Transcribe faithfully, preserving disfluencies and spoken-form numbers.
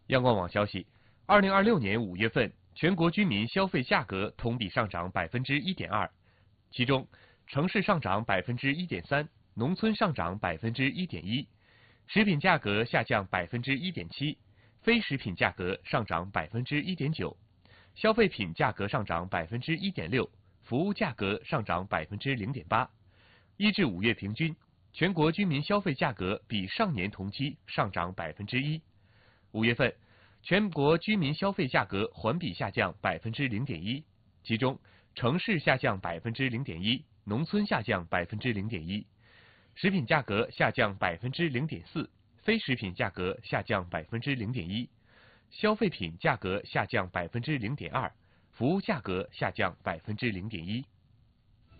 央广网消息，二零二六年五月份，全国居民消费价格同比上涨百分之一点二，其中城市上涨百分之一点三，农村上涨百分之一点一，食品价格下降百分之一点七，非食品价格上涨百分之一点九，消费品价格上涨百分之一点六，服务价格上涨百分之零点八。一至五月平均，全国居民消费价格比上年同期上涨百分之一。五月份，全国居民消费价格环比下降百分之零点一，其中城市下降百分之零点一，农村下降百分之零点一，食品价格下降百分之零点四，非食品价格下降百分之零点一，消费品价格下降百分之零点二，服务价格下降百分之零点一。